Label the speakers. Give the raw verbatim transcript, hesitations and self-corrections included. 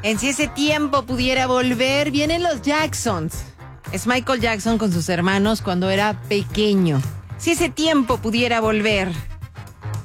Speaker 1: En Si ese tiempo pudiera volver, vienen los Jacksons. Es Michael Jackson con sus hermanos cuando era pequeño. Si ese tiempo pudiera volver.